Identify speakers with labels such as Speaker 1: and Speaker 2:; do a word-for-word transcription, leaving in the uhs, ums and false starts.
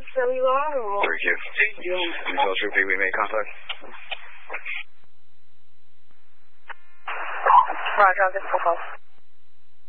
Speaker 1: So you are, or?
Speaker 2: three Q.
Speaker 1: Yeah.
Speaker 2: Tell Troopy we made contact.
Speaker 1: Roger, I'll get the call.